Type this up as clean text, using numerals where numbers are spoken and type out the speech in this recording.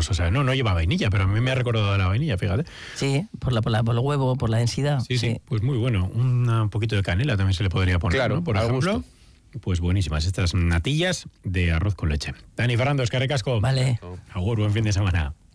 vamos a saber. No lleva vainilla, pero a mí me ha recordado de la vainilla, fíjate. Sí, por el huevo, por la densidad. Sí, pues muy bueno. Un poquito de canela también se le podría poner, claro, ¿no? Por ejemplo. Pues buenísimas estas natillas de arroz con leche. Dani Ferrando, eskerrik asko. Vale. Agur, buen fin de semana.